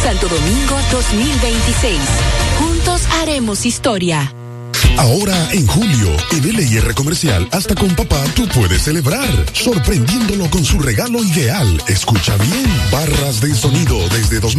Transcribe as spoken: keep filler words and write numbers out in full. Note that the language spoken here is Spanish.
Santo Domingo dos mil veintiséis. Juntos haremos historia. Ahora en julio, en L I R Comercial, hasta con papá tú puedes celebrar, sorprendiéndolo con su regalo ideal. Escucha bien, barras de sonido desde dos mil